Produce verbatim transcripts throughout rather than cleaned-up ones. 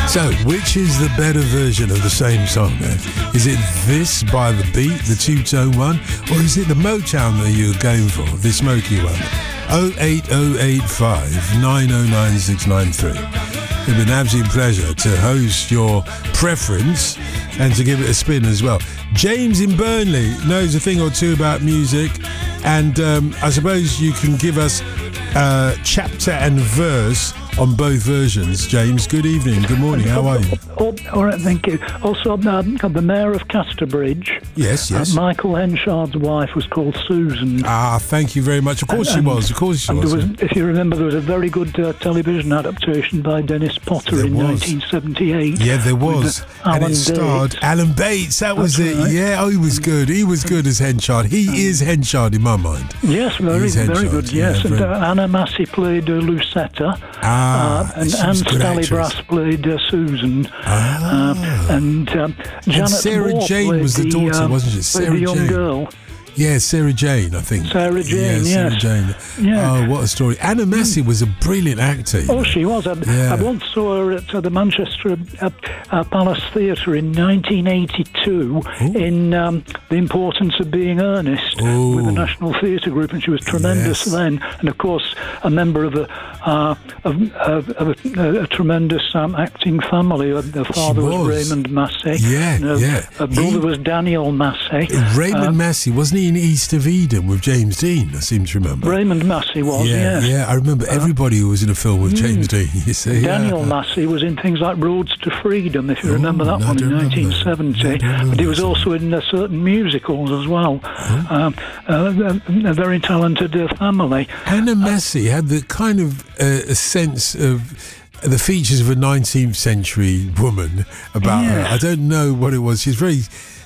So, which is the better version of the same song then? Is it this by The Beat, the two-tone one, or is it the Motown that you're going for, the smoky one? oh eight oh eight five nine oh nine six nine three. It's been an absolute pleasure to host your preference and to give it a spin as well. James in Burnley knows a thing or two about music, and um, I suppose you can give us uh, chapter and verse on both versions. James, good evening, good morning, how are you? Oh, all right, thank you. Also, um, the Mayor of Casterbridge. Yes, yes. Uh, Michael Henshard's wife was called Susan. Ah, thank you very much. Of course and, she was, of course she and was. There was. If you remember, there was a very good uh, television adaptation by Dennis Potter there in was. nineteen seventy-eight. Yeah, there was. And Alan it starred Bates. Alan Bates, that was That's it. Right. Yeah, oh, he was good. He was good as Henshard. He um, is Henshard in my mind. Yes, very, very good, yes. Yeah, and very... uh, Anna Massey played uh, Lucetta. Ah, uh, and Anne Scally-Brass played uh, Susan. Ah. Uh, and um, Janet and Sarah Moore Jane was the, the daughter, um, wasn't she? Sarah the young Jane. girl. Yeah, Sarah Jane, I think. Sarah Jane, yeah, Sarah yes. Jane. Yeah. Oh, what a story. Anna Massey was a brilliant actor. Oh, know. she was. I, yeah. I once saw her at uh, the Manchester uh, uh, Palace Theatre in nineteen eighty-two Ooh. in um, The Importance of Being Earnest Ooh. with the National Theatre Group, and she was tremendous yes. then. And, of course, a member of a, uh, of, of, of a, a tremendous um, acting family. Her, her father was. was Raymond Massey. Yeah, and her, yeah. Her brother he, was Daniel Massey. Raymond um, Massey, wasn't he in East of Eden with James Dean, I seem to remember. Raymond Massey was, yeah, yes. Yeah, I remember everybody who was in a film with James mm. Dean. You see, Daniel yeah. Massey was in things like Roads to Freedom, if you oh, remember that no, one, in nineteen seventy. But he was also in uh, certain musicals as well. Oh. Um, uh, a, a very talented uh, family. Anna Massey uh, had the kind of uh, a sense of the features of a nineteenth century woman about yes. her. I don't know what it was. She's very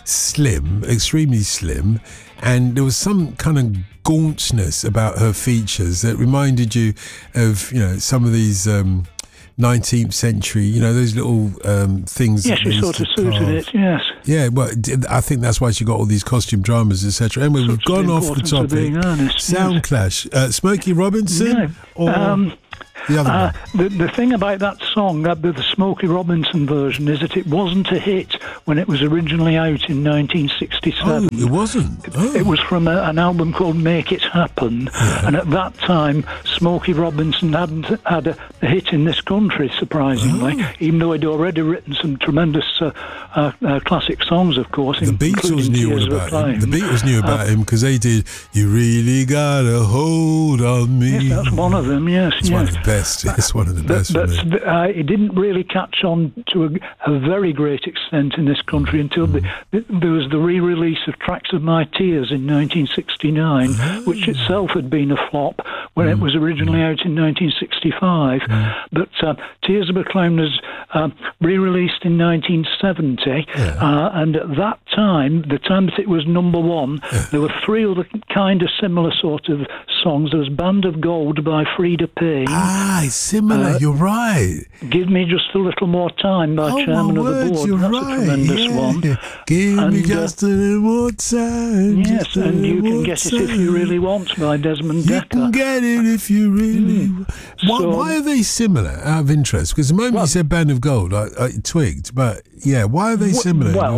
slim, extremely slim, and there was some kind of gauntness about her features that reminded you of, you know, some of these um, nineteenth century, you know, those little um, things. Yes, she sort of suited carve. it, yes. Yeah, well, I think that's why she got all these costume dramas, et cetera. Anyway, we've gone off the topic. Earnest, Sound yes. Clash. Uh, Smokey Robinson? Yeah. Or Um, the other uh, one? The, the thing about that song, uh, the, the Smokey Robinson version, is that it wasn't a hit when it was originally out in nineteen sixty-seven. Oh, it wasn't? Oh. It was from a, an album called Make It Happen. Yeah. And at that time, Smokey Robinson hadn't had a, a hit in this country, surprisingly, oh. even though he'd already written some tremendous uh, uh, uh, classic songs, of course. The Beatles knew all about him. The Beatles knew about uh, him because they did You Really Got a Hold on Me. Yes, that's one of them, yes. It's yes. one of the best. It's one of the best. But, for me. but uh, it didn't really catch on to a, a very great extent in this country until mm. the, the, there was the re-release of Tracks of My Tears in nineteen sixty-nine, oh. which itself had been a flop when mm. it was originally mm. out in nineteen sixty-five. Mm. But uh, Tears of a Clown was uh, re-released in nineteen seventy, yeah. uh, and at that time, the time that it was number one, yeah. there were three other kind of similar sort of songs. There was Band of Gold by Frida Payne. Ah, it's similar, uh, you're right. Give Me Just a Little More Time by oh, Chairman of words, the Board. You're That's right. a tremendous yeah. one. Give and, me just uh, a little more time. Yes, and You Can Get time. It If You Really Want by Desmond you Dekker. You can get it if you really mm. why, so, why are they similar, out of interest? Because the moment well, you said Band of Gold, I, I twigged. But, yeah, why are they similar? Well,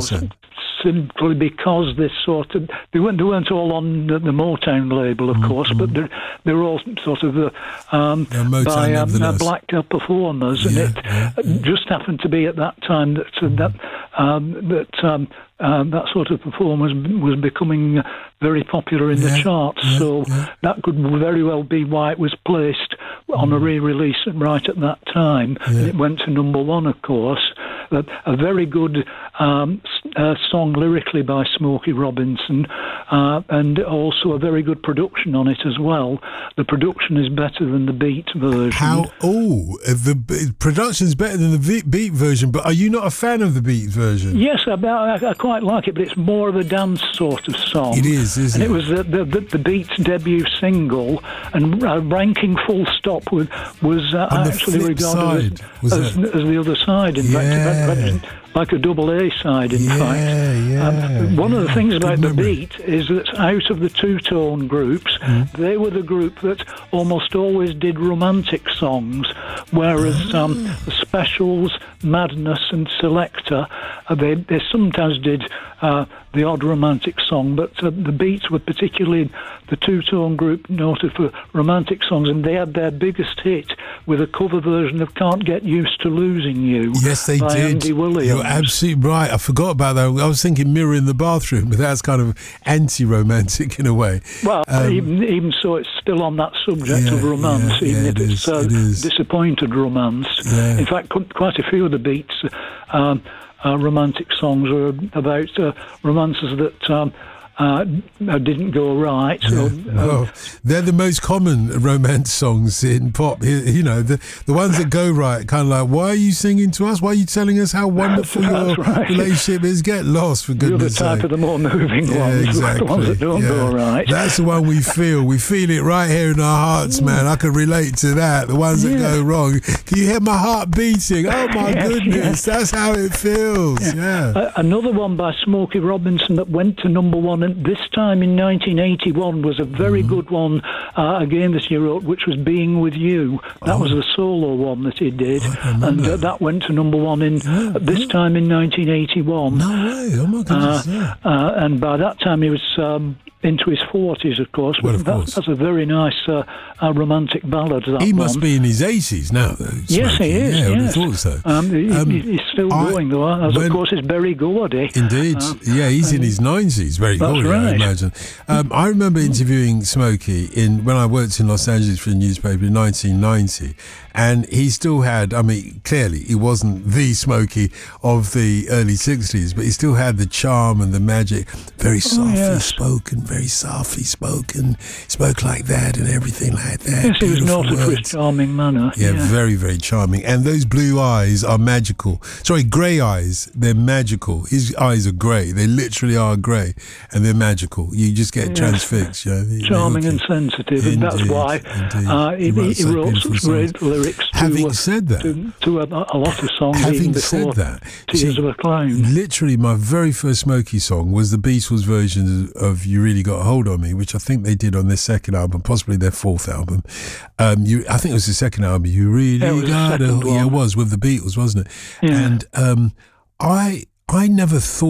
simply because this sort of they weren't they weren't all on the, the Motown label, of mm-hmm. course, but they're they're all sort of uh, um, by um, uh, black performers, yeah, and it yeah, yeah. just happened to be at that time that uh, that um, that um, uh, that sort of performance was becoming very popular in yeah, the charts. Yeah, so yeah. that could very well be why it was placed on mm. a re-release right at that time, yeah. and it went to number one, of course. A, a very good um, uh, song lyrically by Smokey Robinson, uh, and also a very good production on it as well. The production is better than the Beat version. How? Oh, the production's better than the Beat version, but are you not a fan of the Beat version? Yes, I, I, I quite like it, but it's more of a dance sort of song. It is, isn't and it? it was the, the, the, the Beat's debut single, and uh, ranking Full Stop was, was uh, actually regarded as, as, as the other side, in yeah. fact. like a double A side, in yeah, fact. Yeah, um, one yeah. of the things about Good the memory. Beat is that out of the two-tone groups, Mm. they were the group that almost always did romantic songs, whereas um, the Specials, Madness and Selector, uh, they, they sometimes did uh, the odd romantic song, but uh, the Beats were particularly the two-tone group noted for romantic songs, and they had their biggest hit with a cover version of Can't Get Used to Losing You. Yes, they by did. Andy Williams. You're absolutely right. I forgot about that. I was thinking Mirror in the Bathroom, but that's kind of anti-romantic in a way. Well, Um, even even so, it's still on that subject Yeah, of romance, yeah, even yeah, if it it's is, uh, it is. disappointed romance. Yeah. In fact, qu- quite a few of the Beats, um, uh, romantic songs were about uh, romances that um, uh, didn't go right. So, Yeah. uh, Well, they're the most common romance songs in pop. You you know, the the ones that go right, kind of like, why are you singing to us? Why are you telling us how wonderful your That's right. relationship is? Get lost, for the other goodness type sake. of the more moving Yeah, ones, exactly. the ones that don't Yeah. go right. That's the one we feel. We feel it right here in our hearts, man. I can relate to that. The ones that Yeah. go wrong. Can you hear my heart beating? Oh my Yes, goodness, yes. that's how it feels. Yeah. Uh, another one by Smokey Robinson that went to number one, and this time in nineteen eighty-one was a very Mm-hmm. good one, uh, again that he wrote, which was Being With You. That Oh. was the solo one that he did, I can remember and uh, that. that went to number one in Yeah, this yeah. time in nineteen eighty-one. No way. Oh my goodness. Uh, yeah. uh, and by that time he was um, into his forties, of course. Well, but of that, course. That's a very nice uh, uh, romantic ballad, that He one. must be in his eighties now, though. Yes, Smokey. he is, Yeah, I would have yes. thought so. Um, he, Um, he's still I- going, though, as when- of course is Berry Gordy. Indeed. Uh, yeah, he's in his nineties. Very That's good, I right. imagine. Um, I remember interviewing Smokey in when I worked in Los Angeles for a newspaper in nineteen ninety, and he still had, I mean, clearly he wasn't the Smokey of the early sixties, but he still had the charm and the magic. Very softly yes. spoken, very softly spoken. Spoke like that and everything like that. Yes, he was Beautiful noted for his words. charming manner. Yeah, very, very charming. And those blue eyes are magical. Sorry, grey eyes, they're magical. His eyes are grey. They literally are grey, and they're magical. You just get Yes. transfixed. You know? They- Charming they and hook you. sensitive, and that's Indeed, why indeed. uh, he, He wrote he such wrote beautiful such great lyrics to, Having uh, said that, to, to a, a lot of songs, Having even said before that, Tears see, of a Clown. literally my very first Smokey song was the Beatles version of You Really Got a Hold on Me, which I think they did on their second album, possibly their fourth album. Um, you, I think it was the second album. You really Yeah, it was the got a second yeah, it one. was with the Beatles, wasn't it? Yeah. And um, I I never thought.